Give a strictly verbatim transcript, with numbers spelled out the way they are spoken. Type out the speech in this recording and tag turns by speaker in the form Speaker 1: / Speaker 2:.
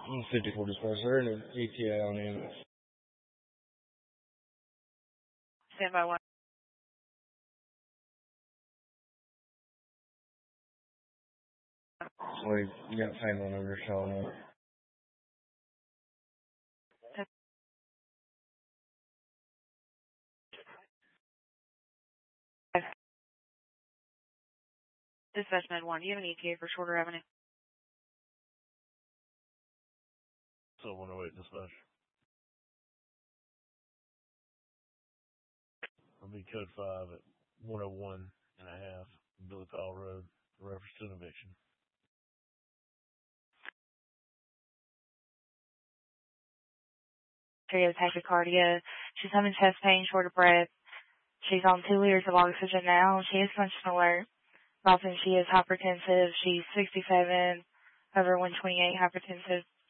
Speaker 1: fifty-four dispatcher and an E T A on him.
Speaker 2: Stand by one.
Speaker 1: We got family members showing up.
Speaker 2: Dispatch Med one. Do you have an E T A for Shorter Avenue?
Speaker 3: So one oh eight dispatch. I'll be code five at one oh one and a half Billy Powell Road for reference to an eviction.
Speaker 2: She has tachycardia. She's having chest pain, short of breath. She's on two liters of oxygen now. She is function alert. Often she is hypertensive. She's sixty-seven, over one twenty-eight hypertensive.